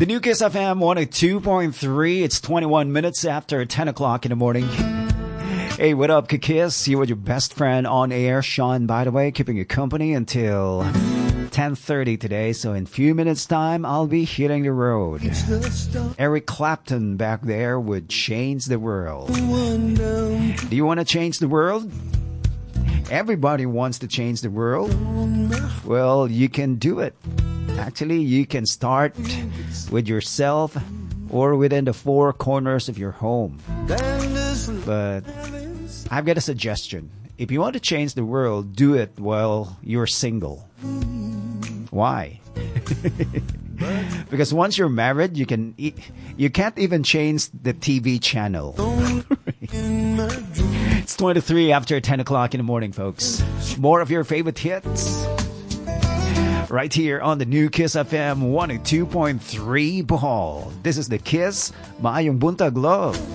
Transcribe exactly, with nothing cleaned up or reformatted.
The new Kiss F M one oh two point three. It's twenty-one minutes after ten o'clock in the morning. Hey, what up, Kiss? You with your best friend on air, Sean, by the way, keeping you company until ten thirty today. So in a few minutes' time, I'll be hitting the road. Eric Clapton back there would change the world. Do you want to change the world? Everybody wants to change the world. Well, you can do it. Actually, you can start with yourself or within the four corners of your home. But I've got a suggestion. If you want to change the world, do it while you're single. Why? Because once you're married, you can e- you can't even change the T V channel. It's twenty-three after ten o'clock in the morning, folks. More of your favorite hits right here on the new Kiss F M one oh two point three Bohol. This is the Kiss Maayong Buntag Love.